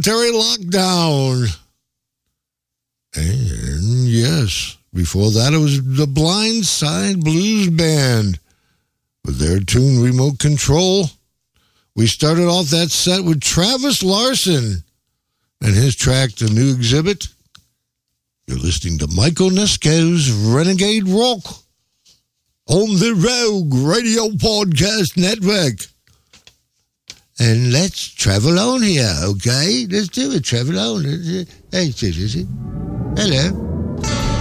military lockdown. And yes, before that it was the Blind Side Blues Band with their tune Remote Control. We started off that set with Travis Larson and his track, The New Exhibit. You're listening to Michael Nesco's Renegade Rock on the Rogue Radio Podcast Network. And let's travel on here, okay? Let's do it, travel on. Hey, Susie. Hello.